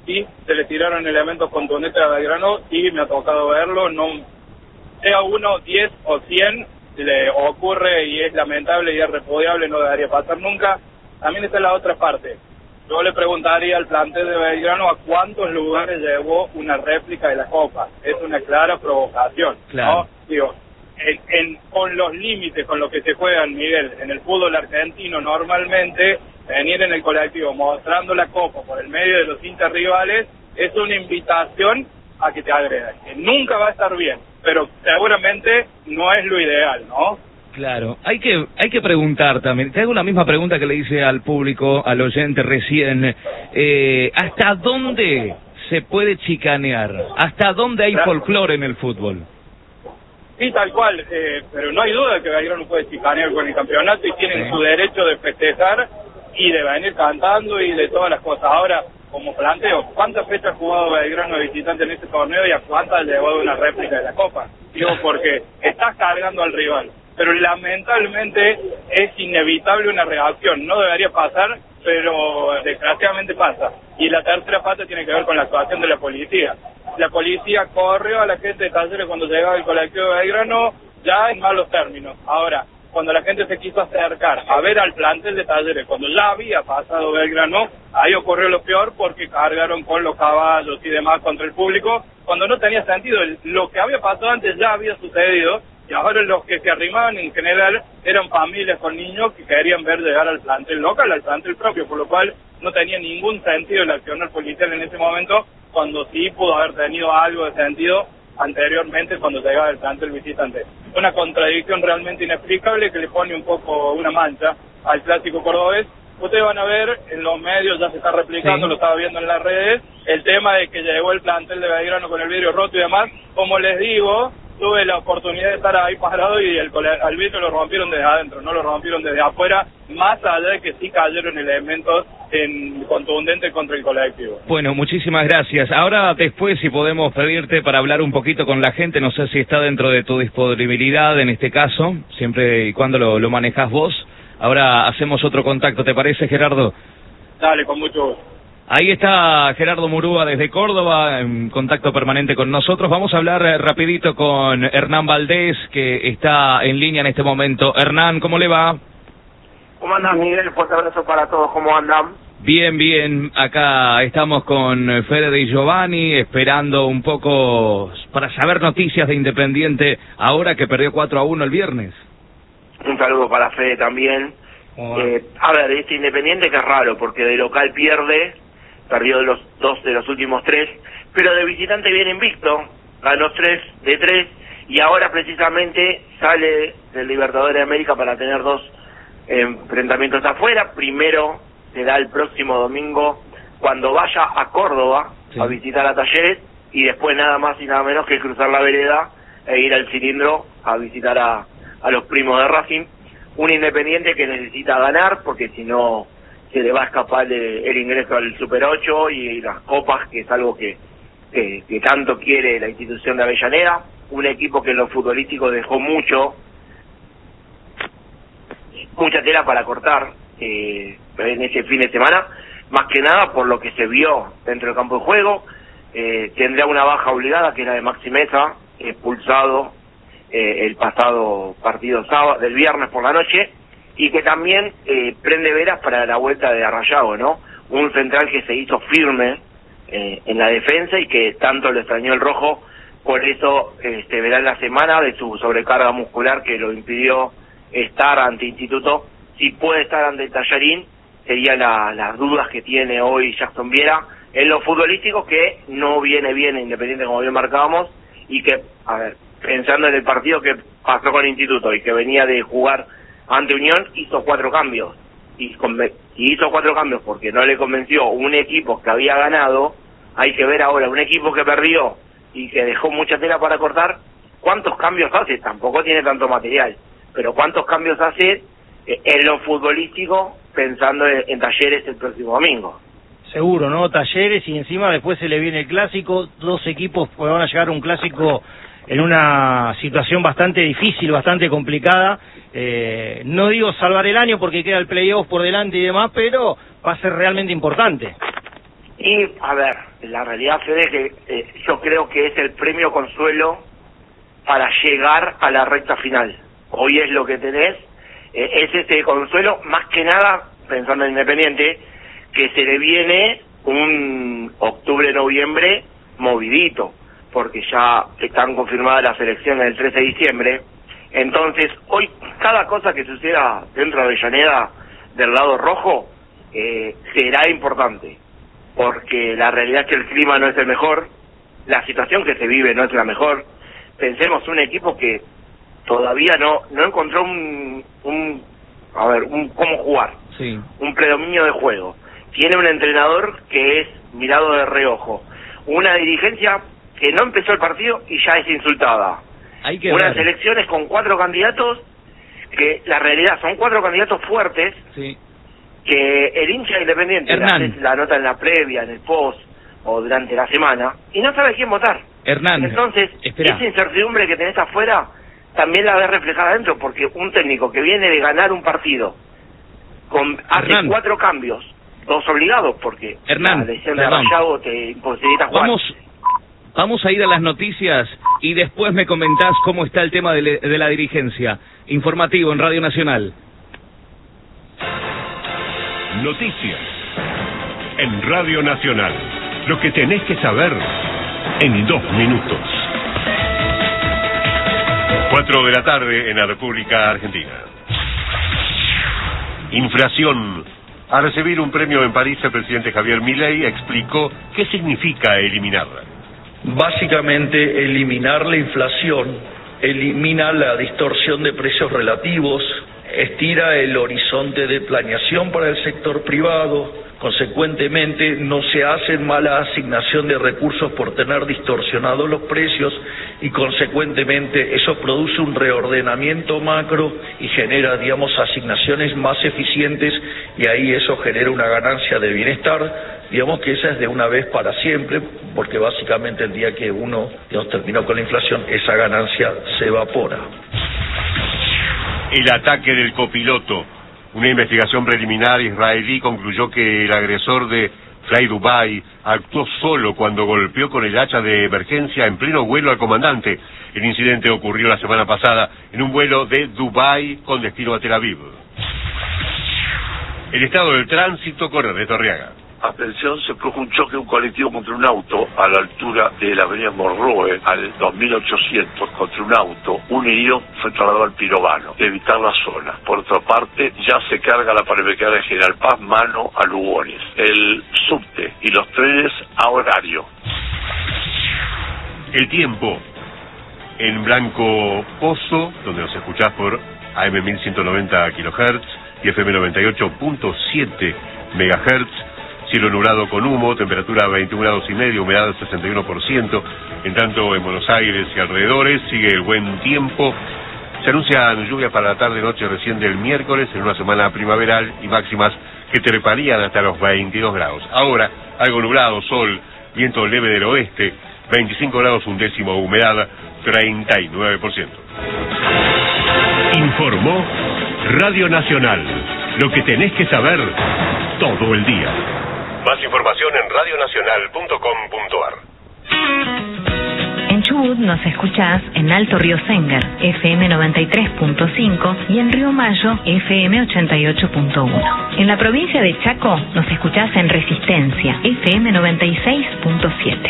sí se le tiraron elementos contundentes a Belgrano, sí me ha tocado verlo, no sea 1, 10 o 100, le ocurre y es lamentable y es repudiable, no debería pasar nunca. También está la otra parte. Yo le preguntaría al plantel de Belgrano a cuántos lugares llevó una réplica de la Copa. Es una clara provocación, claro. ¿no? Digo, con los límites, con lo que se juega, Miguel, en el fútbol argentino normalmente, venir en el colectivo mostrando la Copa por el medio de los hinchas rivales es una invitación a que te agredan, que nunca va a estar bien, pero seguramente no es lo ideal, ¿no? Claro, hay que preguntar también, te hago la misma pregunta que le hice al público, al oyente recién, ¿hasta dónde se puede chicanear? ¿Hasta dónde hay folclore en el fútbol? Sí, tal cual, pero no hay duda de que Belgrano puede chicanear con el campeonato y tienen su derecho de festejar y de venir cantando y de todas las cosas. Ahora, como planteo, ¿cuántas fechas ha jugado Belgrano de visitante en este torneo y a cuántas le llevó una réplica de la Copa? Digo, porque estás cargando al rival, pero lamentablemente es inevitable una reacción, no debería pasar, pero desgraciadamente pasa. Y la tercera parte tiene que ver con la actuación de la policía. La policía corrió a la gente de Talleres cuando llegaba el colectivo de Belgrano, ya en malos términos. Ahora, cuando la gente se quiso acercar a ver al plantel de Talleres, cuando ya había pasado Belgrano, ahí ocurrió lo peor porque cargaron con los caballos y demás contra el público, cuando no tenía sentido. Lo que había pasado antes ya había sucedido, y ahora los que se arrimaban en general eran familias con niños que querían ver llegar al plantel local, al plantel propio, por lo cual no tenía ningún sentido el accionar policial en ese momento, cuando sí pudo haber tenido algo de sentido anteriormente cuando llegaba el plantel visitante. Una contradicción realmente inexplicable que le pone un poco una mancha al clásico cordobés. Ustedes van a ver en los medios, ya se está replicando, sí, lo estaba viendo en las redes, el tema de que llegó el plantel de Belgrano con el vidrio roto y demás. Como les digo, tuve la oportunidad de estar ahí parado y al vidrio lo rompieron desde adentro, no lo rompieron desde afuera, más allá de que sí cayeron elementos contundentes contra el colectivo. Bueno, muchísimas gracias. Ahora después, si podemos pedirte para hablar un poquito con la gente, no sé si está dentro de tu disponibilidad en este caso, siempre y cuando lo manejas vos. Ahora hacemos otro contacto, ¿te parece, Gerardo? Dale, con mucho gusto. Ahí está Gerardo Murúa desde Córdoba, en contacto permanente con nosotros. Vamos a hablar rapidito con Hernán Valdés, que está en línea en este momento. Hernán, ¿cómo le va? ¿Cómo andan, Miguel? Fuerte abrazo para todos, ¿cómo andan? Bien, bien. Acá estamos con Fede y Giovanni, esperando un poco para saber noticias de Independiente ahora que perdió 4-1 el viernes. Un saludo para Fede también. A ver, este Independiente que es raro, porque de local perdió los 2 de los últimos 3, pero de visitante viene invicto, ganó 3 de 3, y ahora precisamente sale del Libertadores de América para tener 2 enfrentamientos afuera. Primero será el próximo domingo cuando vaya a Córdoba, sí, a visitar a Talleres, y después nada más y nada menos que cruzar la vereda e ir al Cilindro a visitar a los primos de Racing. Un Independiente que necesita ganar, porque si no se le va a escapar el ingreso al Super 8 y las copas, que es algo que tanto quiere la institución de Avellaneda. Un equipo que en lo futbolístico dejó mucha tela para cortar en ese fin de semana, más que nada por lo que se vio dentro del campo de juego. Tendrá una baja obligada, que es la de Maxi Meza, expulsado el pasado partido del viernes por la noche, y que también prende veras para la vuelta de Arrayado, ¿no? Un central que se hizo firme en la defensa y que tanto lo extrañó el rojo. Por eso verá en la semana de su sobrecarga muscular que lo impidió estar ante Instituto. Si puede estar ante Tallarín, serían las dudas que tiene hoy Jackson Viera en lo futbolístico, que no viene bien Independiente, como bien marcábamos, y que, a ver, pensando en el partido que pasó con Instituto y que venía de jugar ante Unión, hizo 4 cambios. Y hizo 4 cambios porque no le convenció un equipo que había ganado. Hay que ver ahora un equipo que perdió y que dejó mucha tela para cortar. ¿Cuántos cambios hace? Tampoco tiene tanto material, pero ¿cuántos cambios hace en lo futbolístico pensando en Talleres el próximo domingo? Seguro, ¿no? Talleres, y encima después se le viene el clásico. 2 equipos que van a llegar a un clásico en una situación bastante difícil, bastante complicada. No digo salvar el año porque queda el playoff por delante y demás, pero va a ser realmente importante. Y, a ver, la realidad, Fede, que yo creo que es el premio consuelo para llegar a la recta final. Hoy es lo que tenés, es ese consuelo, más que nada, pensando en Independiente, que se le viene un octubre-noviembre movidito, porque ya están confirmadas las elecciones del 13 de diciembre. Entonces, hoy, cada cosa que suceda dentro de Avellaneda, del lado rojo, será importante, porque la realidad es que el clima no es el mejor, la situación que se vive no es la mejor. Pensemos un equipo que todavía no encontró cómo jugar, sí, un predominio de juego. Tiene un entrenador que es mirado de reojo, una dirigencia que no empezó el partido y ya es insultada. Hay que unas ver. elecciones con 4 candidatos que la realidad son 4 candidatos fuertes, sí, que el hincha Independiente la nota en la previa, en el post o durante la semana y no sabe quién votar. Hernán, entonces, esa incertidumbre que tenés afuera también la ves reflejada adentro, porque un técnico que viene de ganar un partido hace 4 cambios, 2 obligados, porque la lesión de Rayado te imposibilita jugar. Vamos a ir a las noticias y después me comentás cómo está el tema de la dirigencia. Informativo en Radio Nacional. Noticias en Radio Nacional. Lo que tenés que saber en 2 minutos. 4 de la tarde en la República Argentina. Inflación. Al recibir un premio en París, el presidente Javier Milei explicó qué significa eliminarla. Básicamente, eliminar la inflación, elimina la distorsión de precios relativos, estira el horizonte de planeación para el sector privado, consecuentemente no se hace mala asignación de recursos por tener distorsionados los precios y consecuentemente eso produce un reordenamiento macro y genera, asignaciones más eficientes y ahí eso genera una ganancia de bienestar. Digamos que esa es de una vez para siempre, porque básicamente el día que uno terminó con la inflación, esa ganancia se evapora. El ataque del copiloto. Una investigación preliminar israelí concluyó que el agresor de Fly Dubai actuó solo cuando golpeó con el hacha de emergencia en pleno vuelo al comandante. El incidente ocurrió la semana pasada en un vuelo de Dubái con destino a Tel Aviv. El estado del tránsito con Ernesto Arriaga. Atención, se produjo un choque de un colectivo contra un auto a la altura de la avenida Monroe, al 2800, contra un auto. Un herido fue trasladado al Pirovano, de evitar la zona. Por otra parte, ya se carga la Panamericana de General Paz, mano a Lugones. El subte y los trenes a horario. El tiempo. En Blanco Pozo, donde nos escuchás por AM 1190 kHz y FM 98.7 MHz. Cielo nublado con humo, temperatura 21 grados y medio, humedad 61%. En tanto, en Buenos Aires y alrededores sigue el buen tiempo. Se anuncian lluvias para la tarde-noche recién del miércoles, en una semana primaveral y máximas que treparían hasta los 22 grados. Ahora, algo nublado, sol, viento leve del oeste, 25 grados 1/10, humedad 39%. Informó Radio Nacional. Lo que tenés que saber todo el día. Más información en radionacional.com.ar. En Chubut nos escuchás en Alto Río Sengar, FM 93.5 y en Río Mayo, FM 88.1. En la provincia de Chaco nos escuchás en Resistencia, FM 96.7.